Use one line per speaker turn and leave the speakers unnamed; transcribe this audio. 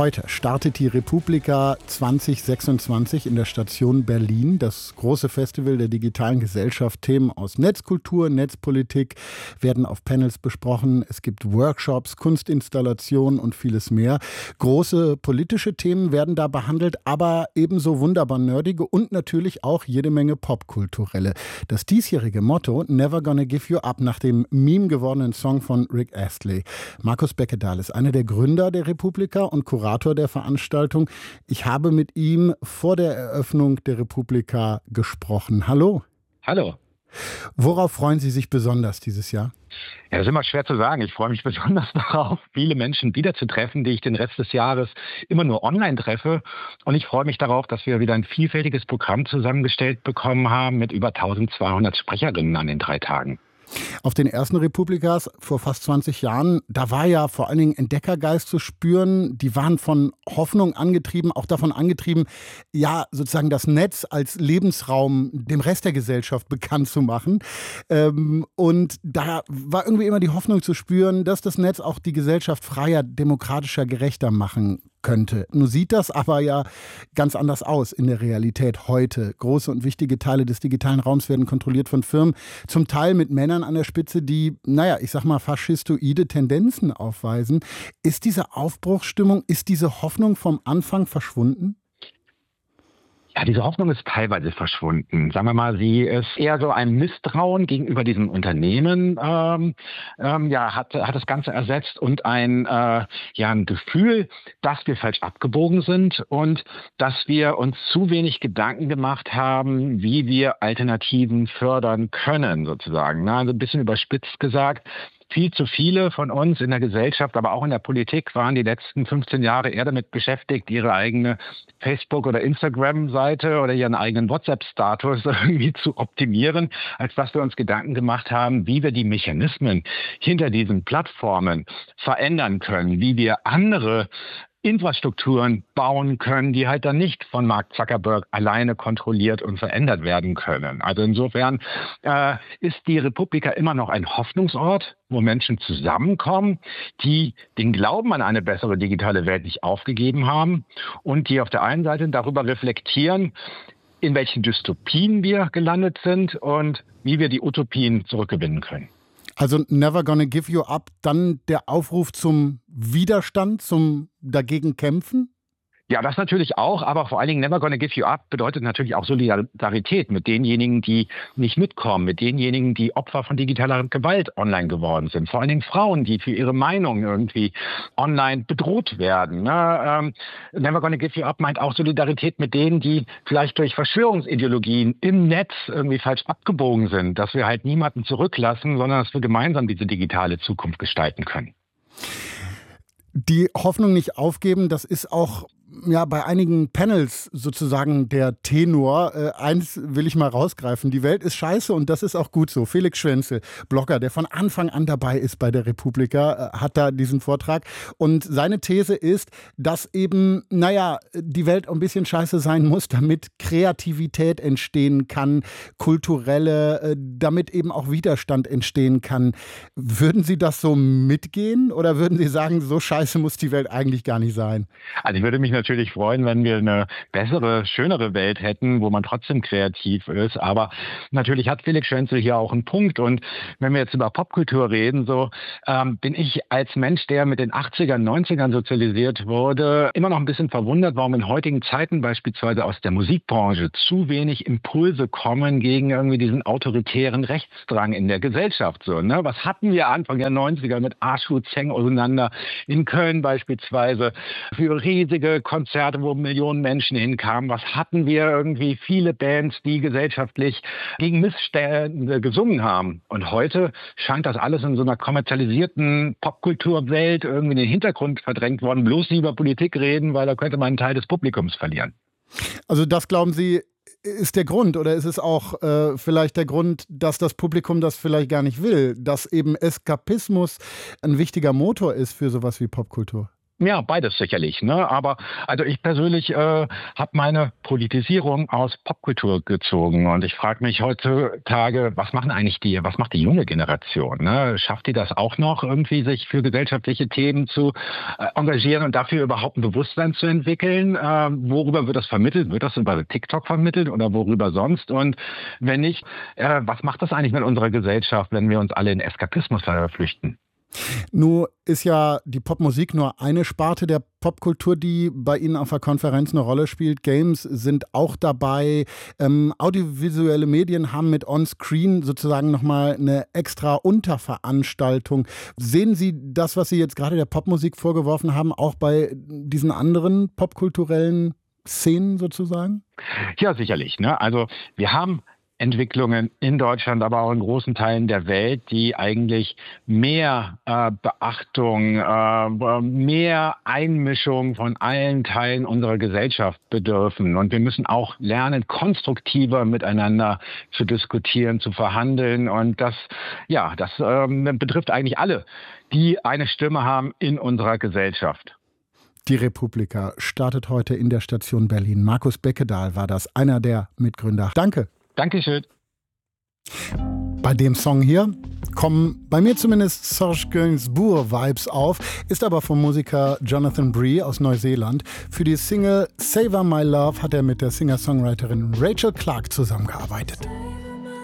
Heute startet die Republika 2026 in der Station Berlin, das große Festival der digitalen Gesellschaft. Themen aus Netzkultur, Netzpolitik werden auf Panels besprochen. Es gibt Workshops, Kunstinstallationen und vieles mehr. Große politische Themen werden da behandelt, aber ebenso wunderbar nerdige und natürlich auch jede Menge popkulturelle. Das diesjährige Motto Never Gonna Give You Up nach dem Meme gewordenen Song von Rick Astley. Markus Beckedahl ist einer der Gründer der Republika und Kurator der Veranstaltung. Ich habe mit ihm vor der Eröffnung der Republika gesprochen. Hallo.
Hallo.
Worauf freuen Sie sich besonders dieses Jahr?
Ja, das ist immer schwer zu sagen. Ich freue mich besonders darauf, viele Menschen wiederzutreffen, die ich den Rest des Jahres immer nur online treffe. Und ich freue mich darauf, dass wir wieder ein vielfältiges Programm zusammengestellt bekommen haben mit über 1200 Sprecherinnen an den 3 Tagen.
Auf den ersten Republikas vor fast 20 Jahren, da war ja vor allen Dingen Entdeckergeist zu spüren. Die waren von Hoffnung angetrieben, auch davon angetrieben, ja, sozusagen das Netz als Lebensraum dem Rest der Gesellschaft bekannt zu machen. Und da war irgendwie immer die Hoffnung zu spüren, dass das Netz auch die Gesellschaft freier, demokratischer, gerechter machen könnte. Nun sieht das aber ja ganz anders aus in der Realität heute. Große und wichtige Teile des digitalen Raums werden kontrolliert von Firmen, zum Teil mit Männern an der Spitze, die, ich sag mal, faschistoide Tendenzen aufweisen. Ist diese Aufbruchsstimmung, ist diese Hoffnung vom Anfang verschwunden?
Ja, diese Hoffnung ist teilweise verschwunden. Sagen wir mal, sie ist eher so ein Misstrauen gegenüber diesem Unternehmen, hat das Ganze ersetzt und ein Gefühl, dass wir falsch abgebogen sind und dass wir uns zu wenig Gedanken gemacht haben, wie wir Alternativen fördern können, sozusagen. Also ein bisschen überspitzt gesagt. Viel zu viele von uns in der Gesellschaft, aber auch in der Politik waren die letzten 15 Jahre eher damit beschäftigt, ihre eigene Facebook- oder Instagram-Seite oder ihren eigenen WhatsApp-Status irgendwie zu optimieren, als dass wir uns Gedanken gemacht haben, wie wir die Mechanismen hinter diesen Plattformen verändern können, wie wir andere Infrastrukturen bauen können, die halt dann nicht von Mark Zuckerberg alleine kontrolliert und verändert werden können. Also insofern ist die Republika immer noch ein Hoffnungsort, wo Menschen zusammenkommen, die den Glauben an eine bessere digitale Welt nicht aufgegeben haben und die auf der einen Seite darüber reflektieren, in welchen Dystopien wir gelandet sind und wie wir die Utopien zurückgewinnen können.
Also Never Gonna Give You Up, dann der Aufruf zum Widerstand, zum dagegen kämpfen?
Ja, das natürlich auch, aber vor allen Dingen Never Gonna Give You Up bedeutet natürlich auch Solidarität mit denjenigen, die nicht mitkommen, mit denjenigen, die Opfer von digitaler Gewalt online geworden sind. Vor allen Dingen Frauen, die für ihre Meinung irgendwie online bedroht werden. Never Gonna Give You Up meint auch Solidarität mit denen, die vielleicht durch Verschwörungsideologien im Netz irgendwie falsch abgebogen sind, dass wir halt niemanden zurücklassen, sondern dass wir gemeinsam diese digitale Zukunft gestalten können.
Die Hoffnung nicht aufgeben, das ist auch bei einigen Panels sozusagen der Tenor. Eins will ich mal rausgreifen. Die Welt ist scheiße und das ist auch gut so. Felix Schwenzel, Blogger, der von Anfang an dabei ist bei der Republika, hat da diesen Vortrag. Und seine These ist, dass eben, die Welt ein bisschen scheiße sein muss, damit Kreativität entstehen kann, kulturelle, damit eben auch Widerstand entstehen kann. Würden Sie das so mitgehen oder würden Sie sagen, so scheiße muss die Welt eigentlich gar nicht sein?
Also ich würde mich natürlich freuen, wenn wir eine bessere, schönere Welt hätten, wo man trotzdem kreativ ist. Aber natürlich hat Felix Schwenzel hier auch einen Punkt. Und wenn wir jetzt über Popkultur reden, bin ich als Mensch, der mit den 80ern, 90ern sozialisiert wurde, immer noch ein bisschen verwundert, warum in heutigen Zeiten beispielsweise aus der Musikbranche zu wenig Impulse kommen gegen irgendwie diesen autoritären Rechtsdrang in der Gesellschaft. Was hatten wir Anfang der 90er mit Arschu Zeng auseinander in Köln beispielsweise für riesige Konzerte, wo Millionen Menschen hinkamen. Was hatten wir irgendwie? Viele Bands, die gesellschaftlich gegen Missstände gesungen haben. Und heute scheint das alles in so einer kommerzialisierten Popkulturwelt irgendwie in den Hintergrund verdrängt worden. Bloß nie über Politik reden, weil da könnte man einen Teil des Publikums verlieren.
Also das, glauben Sie, ist der Grund, oder ist es auch vielleicht der Grund, dass das Publikum das vielleicht gar nicht will, dass eben Eskapismus ein wichtiger Motor ist für sowas wie Popkultur?
Ja, beides sicherlich, ne? Aber also ich persönlich habe meine Politisierung aus Popkultur gezogen und ich frage mich heutzutage, was macht die junge Generation? Ne? Schafft die das auch noch irgendwie, sich für gesellschaftliche Themen zu engagieren und dafür überhaupt ein Bewusstsein zu entwickeln? Worüber wird das vermittelt? Wird das über TikTok vermittelt oder worüber sonst? Und wenn nicht, was macht das eigentlich mit unserer Gesellschaft, wenn wir uns alle in Eskapismus flüchten?
Nun ist ja die Popmusik nur eine Sparte der Popkultur, die bei Ihnen auf der Konferenz eine Rolle spielt. Games sind auch dabei. Audiovisuelle Medien haben mit On-Screen sozusagen nochmal eine extra Unterveranstaltung. Sehen Sie das, was Sie jetzt gerade der Popmusik vorgeworfen haben, auch bei diesen anderen popkulturellen Szenen sozusagen?
Ja, sicherlich. Ne? Also wir haben Entwicklungen in Deutschland, aber auch in großen Teilen der Welt, die eigentlich mehr Beachtung, mehr Einmischung von allen Teilen unserer Gesellschaft bedürfen. Und wir müssen auch lernen, konstruktiver miteinander zu diskutieren, zu verhandeln. Und das betrifft eigentlich alle, die eine Stimme haben in unserer Gesellschaft.
Die Republika startet heute in der Station Berlin. Markus Beckedahl war das, einer der Mitgründer. Danke.
Dankeschön.
Bei dem Song hier kommen bei mir zumindest Serge Gainsbourg-Vibes auf, ist aber vom Musiker Jonathan Bree aus Neuseeland. Für die Single Savor My Love hat er mit der Singer-Songwriterin Rachel Clark zusammengearbeitet.